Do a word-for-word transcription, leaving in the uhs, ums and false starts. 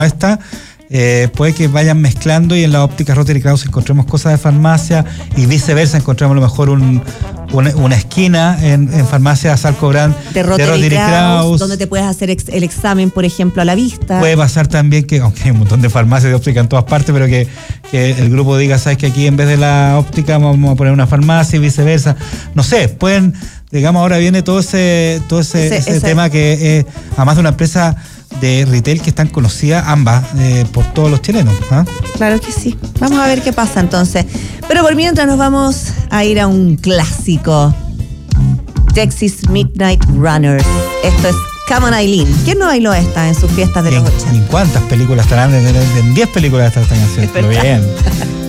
esta, eh, puede que vayan mezclando y en la óptica Rotary Kraus encontremos cosas de farmacia y viceversa, encontramos a lo mejor un, una, una esquina en, en farmacia Salco Brand de Rotary, de Rotary Kraus, Kraus, donde te puedes hacer ex, el examen, por ejemplo, a la vista. Puede pasar también que, aunque hay un montón de farmacias de óptica en todas partes, pero que, que el grupo diga, sabes que aquí en vez de la óptica vamos a poner una farmacia y viceversa. No sé, pueden, digamos, ahora viene todo ese, todo ese, ese, ese, ese tema que es, además de una empresa de retail que están conocidas ambas eh, por todos los chilenos. ¿eh? Claro que sí. Vamos a ver qué pasa entonces. Pero por mientras nos vamos a ir a un clásico. Texas Midnight Runners. Esto es Come on Eileen. ¿Quién no bailó esta en sus fiestas de los ochenta? ¿En cuántas películas estarán? En diez películas está esta canción. Pero bien.